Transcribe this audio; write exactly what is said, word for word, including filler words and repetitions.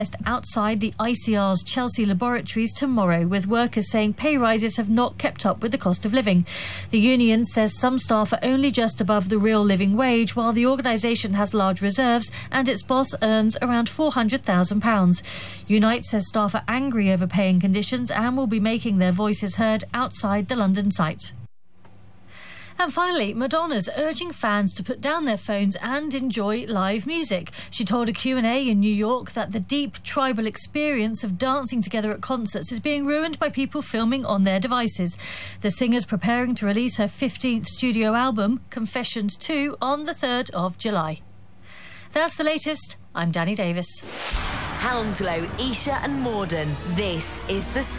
outside the I C R's Chelsea laboratories tomorrow, with workers saying pay rises have not kept up with the cost of living. The union says some staff are only just above the real living wage, while the organisation has large reserves and its boss earns around four hundred thousand pounds. Unite says staff are angry over pay and conditions and will be making their voices heard outside the London site. And finally, Madonna's urging fans to put down their phones and enjoy live music. She told a Q and A in New York that the deep tribal experience of dancing together at concerts is being ruined by people filming on their devices. The singer's preparing to release her fifteenth studio album, Confessions two, on the third of July. That's the latest. I'm Danny Davis. Hounslow, Esher and Morden. This is The Sun.